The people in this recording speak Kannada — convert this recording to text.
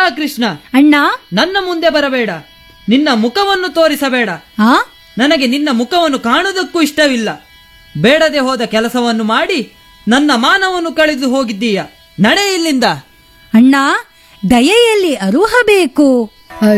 ಕೃಷ್ಣ, ಅಣ್ಣ. ನನ್ನ ಮುಂದೆ ಬರಬೇಡ, ನಿನ್ನ ಮುಖವನ್ನು ತೋರಿಸಬೇಡ. ಆ ನನಗೆ ನಿನ್ನ ಮುಖವನ್ನು ಕಾಣುವುದಕ್ಕೂ ಇಷ್ಟವಿಲ್ಲ. ಬೇಡದೆ ಹೋದ ಕೆಲಸವನ್ನು ಮಾಡಿ ನನ್ನ ಮಾನವನ್ನು ಕಳೆದು ಹೋಗಿದ್ದೀಯ. ನಡೆ ಇಲ್ಲಿಂದ. ಅಣ್ಣ, ದಯೆಯಲ್ಲಿ ಅರುಹ ಬೇಕು.